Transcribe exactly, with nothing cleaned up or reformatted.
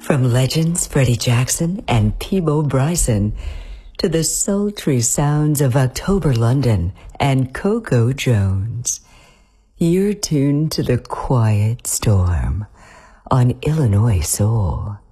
From legends Freddie Jackson and Peabo Bryson to the sultry sounds of October London and Coco Jones, you're tuned to the Quiet Storm on Illinois Soul.